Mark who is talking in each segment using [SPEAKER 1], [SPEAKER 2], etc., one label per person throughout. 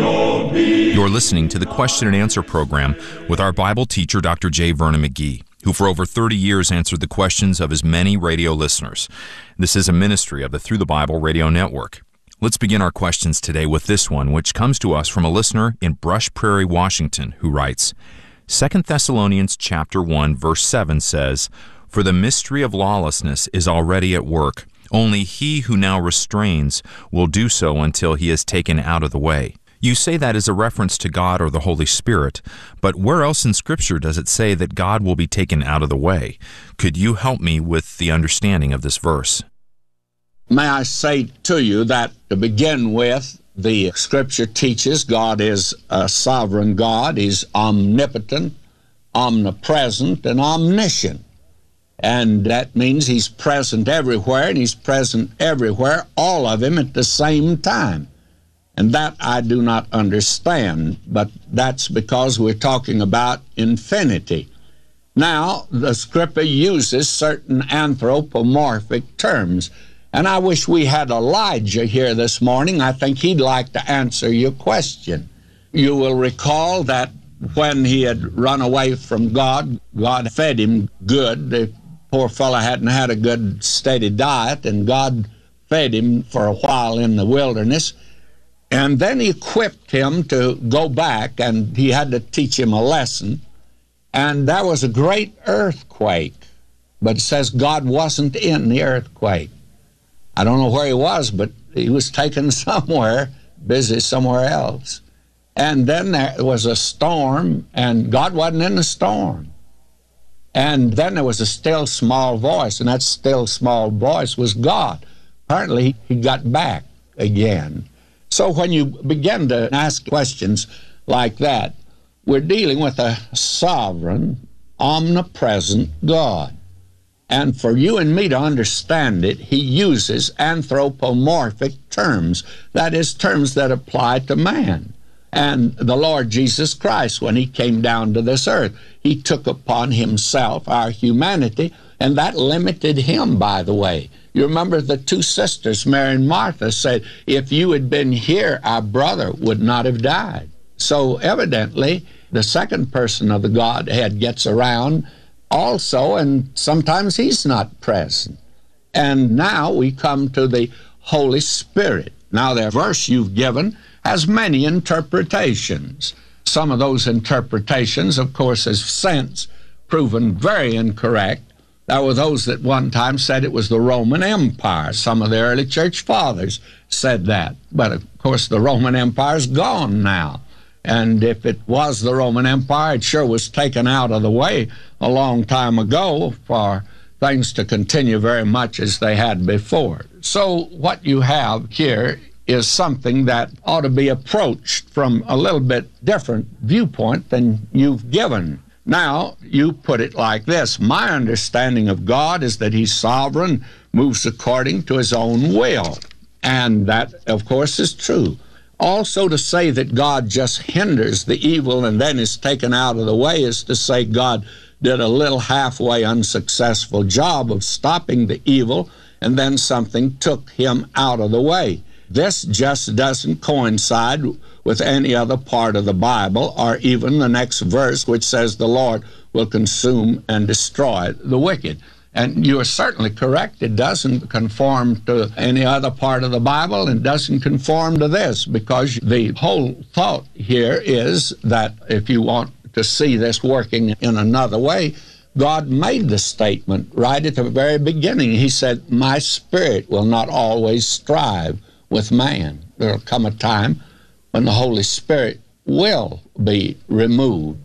[SPEAKER 1] You're listening to the Question and Answer program with our Bible teacher, Dr. J. Vernon McGee, who for over 30 years answered the questions of his many radio listeners. This is a ministry of the Through the Bible radio network. Let's begin our questions today with this one, which comes to us from a listener in Brush Prairie, Washington, who writes, 2 Thessalonians chapter 1, verse 7 says, "For the mystery of lawlessness is already at work. Only he who now restrains will do so until he is taken out of the way." You say that is a reference to God or the Holy Spirit, but where else in Scripture does it say that God will be taken out of the way? Could you help me with the understanding of this verse?
[SPEAKER 2] May I say to you that, to begin with, the Scripture teaches God is a sovereign God. He's omnipotent, omnipresent, and omniscient. And that means He's present everywhere, and He's present everywhere, all of Him at the same time. And that I do not understand, but that's because we're talking about infinity. Now, the Scripture uses certain anthropomorphic terms, and I wish we had Elijah here this morning. I think he'd like to answer your question. You will recall that when he had run away from God, God fed him good. The poor fellow hadn't had a good, steady diet, and God fed him for a while in the wilderness. And then He equipped him to go back, and He had to teach him a lesson. And there was a great earthquake, but it says God wasn't in the earthquake. I don't know where he was, but he was taken somewhere, busy somewhere else. And then there was a storm, and God wasn't in the storm. And then there was a still small voice, and that still small voice was God. Apparently, he got back again. So when you begin to ask questions like that, we're dealing with a sovereign, omnipresent God. And for you and me to understand it, He uses anthropomorphic terms. That is, terms that apply to man. And the Lord Jesus Christ, when He came down to this earth, He took upon Himself our humanity, and that limited Him, by the way. You remember the two sisters, Mary and Martha, said, if you had been here, our brother would not have died. So evidently, the second person of the Godhead gets around also, and sometimes He's not present. And now we come to the Holy Spirit. Now, the verse you've given has many interpretations. Some of those interpretations, of course, have since proven very incorrect. There were those that one time said it was the Roman Empire. Some of the early church fathers said that. But, of course, the Roman Empire's gone now. And if it was the Roman Empire, it sure was taken out of the way a long time ago for things to continue very much as they had before. So what you have here is something that ought to be approached from a little bit different viewpoint than you've given. Now, you put it like this: my understanding of God is that He's sovereign, moves according to His own will. And that, of course, is true. Also, to say that God just hinders the evil and then is taken out of the way is to say God did a little halfway unsuccessful job of stopping the evil, and then something took Him out of the way. This just doesn't coincide with any other part of the Bible, or even the next verse, which says the Lord will consume and destroy the wicked. And you are certainly correct. It doesn't conform to any other part of the Bible, and doesn't conform to this, because the whole thought here is that if you want to see this working in another way, God made the statement right at the very beginning. He said, my spirit will not always strive with man. There will come a time when the Holy Spirit will be removed.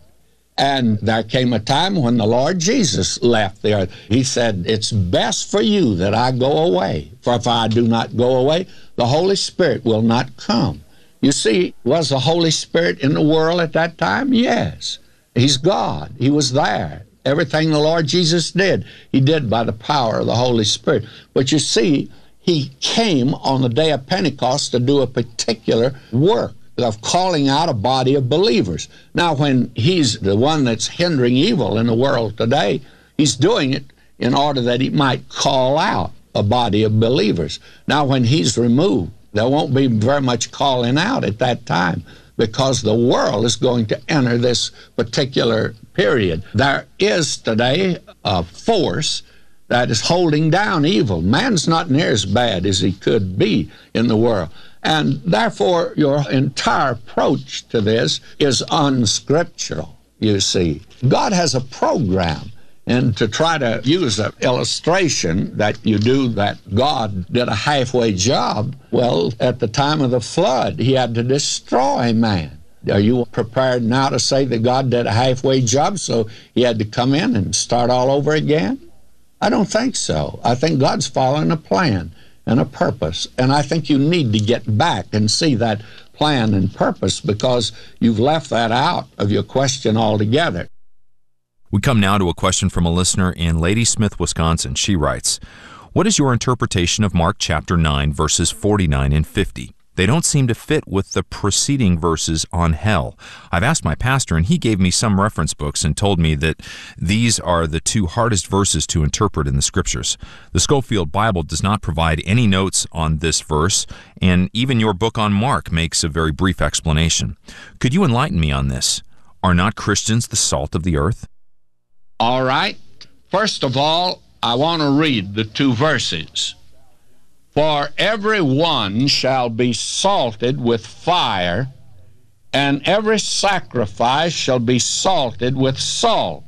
[SPEAKER 2] And there came a time when the Lord Jesus left the earth. He said, it's best for you that I go away. For if I do not go away, the Holy Spirit will not come. You see, was the Holy Spirit in the world at that time? Yes. He's God. He was there. Everything the Lord Jesus did, He did by the power of the Holy Spirit. But you see, He came on the day of Pentecost to do a particular work of calling out a body of believers. Now, when He's the one that's hindering evil in the world today, He's doing it in order that He might call out a body of believers. Now, when He's removed, there won't be very much calling out at that time. because the world is going to enter this particular period. There is today a force that is holding down evil. Man's not near as bad as he could be in the world. And therefore, your entire approach to this is unscriptural, you see. God has a program. And to try to use an illustration that you do that God did a halfway job, well, at the time of the flood, he had to destroy man. Are you prepared now to say that God did a halfway job, so he had to come in and start all over again? I don't think so. I think God's following a plan and a purpose. And I think you need to get back and see that plan and purpose, because you've left that out of your question altogether.
[SPEAKER 1] We come now to a question from a listener in Ladysmith, Wisconsin. She writes, "What is your interpretation of Mark chapter 9, verses 49 and 50? They don't seem to fit with the preceding verses on hell. I've asked my pastor, and he gave me some reference books and told me that these are the two hardest verses to interpret in the Scriptures. The Scofield Bible does not provide any notes on this verse, and even your book on Mark makes a very brief explanation. Could you enlighten me on this? Are not Christians the salt of the earth?"
[SPEAKER 2] All right. First of all, I want to read the two verses. "For every one shall be salted with fire, and every sacrifice shall be salted with salt.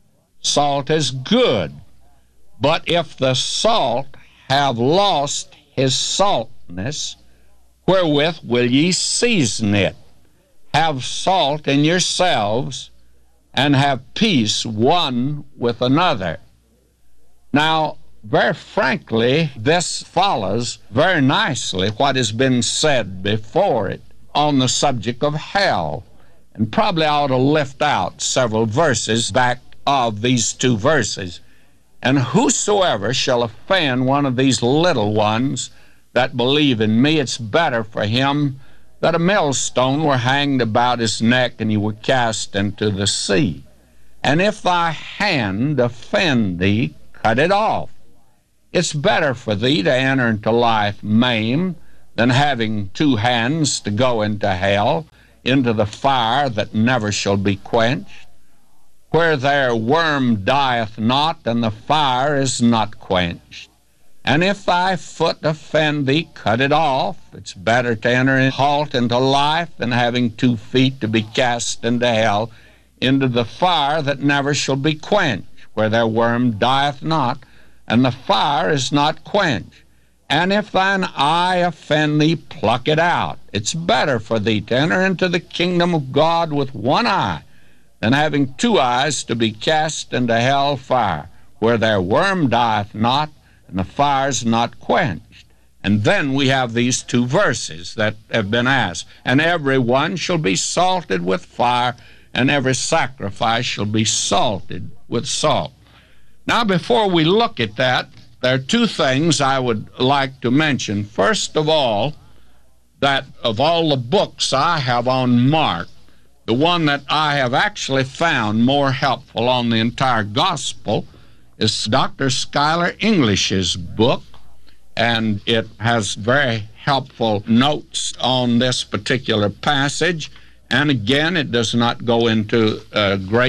[SPEAKER 2] Salt is good, but if the salt have lost his saltness, wherewith will ye season it? Have salt in yourselves, and have peace one with another." Now, very frankly, this follows very nicely what has been said before it on the subject of hell. And probably I ought to lift out several verses back of these two verses. "And whosoever shall offend one of these little ones that believe in me, it's better for him that a millstone were hanged about his neck and he were cast into the sea. And if thy hand offend thee, cut it off. It's better for thee to enter into life maimed than having two hands to go into hell, into the fire that never shall be quenched, where their worm dieth not, and the fire is not quenched. And if thy foot offend thee, cut it off. It's better to enter in halt into life than having 2 feet to be cast into hell, into the fire that never shall be quenched, where their worm dieth not, and the fire is not quenched. And if thine eye offend thee, pluck it out. It's better for thee to enter into the kingdom of God with one eye than having 2 eyes to be cast into hell fire, where their worm dieth not, and the fire is not quenched. And then we have these 2 verses that have been asked. And every one shall be salted with fire, and every sacrifice shall be salted with salt. Now, before we look at that, there are 2 things I would like to mention. First of all, that of all the books I have on Mark, the one that I have actually found more helpful on the entire gospel is Dr. Schuyler English's book, and it has very helpful notes on this particular passage. And again, it does not go into great